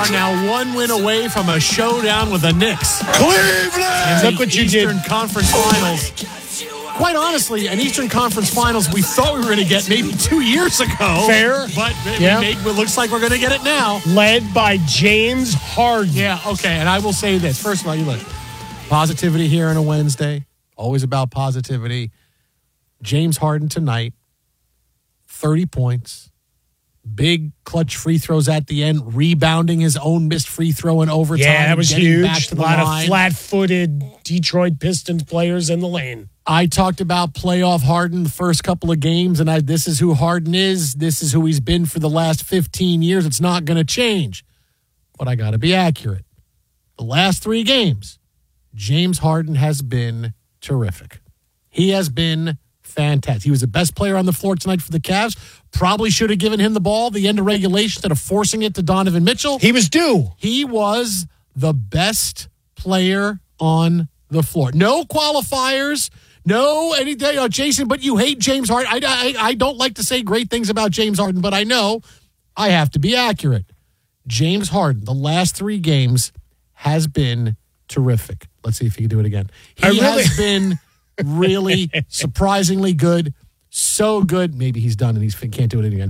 are now 1 win away from a showdown with the Knicks. Cleveland! Look what you did. Eastern Conference Finals. Quite honestly, an Eastern Conference Finals we thought we were going to get maybe 2 years ago. Fair. But it looks like we're going to get it now. Led by James Harden. Yeah, okay. And I will say this. First of all, you look. Positivity here on a Wednesday. Always about positivity. James Harden tonight, 30 points. Big clutch free throws at the end, rebounding his own missed free throw in overtime. Yeah, that was huge. A lot line. of flat-footed Detroit Pistons players in the lane. I talked about playoff Harden the first couple of games, and this is who Harden is. This is who he's been for the last 15 years. It's not going to change. But I got to be accurate. The last 3 games, James Harden has been terrific. He has been fantastic. He was the best player on the floor tonight for the Cavs. Probably should have given him the ball the end of regulation instead of forcing it to Donovan Mitchell. He was due. He was the best player on the floor. No qualifiers, no anything. Jason, but you hate James Harden. I don't like to say great things about James Harden, but I know I have to be accurate. James Harden, the last 3 games, has been terrific. Let's see if he can do it again. He has been really surprisingly good. So good. Maybe he's done and he can't do it again.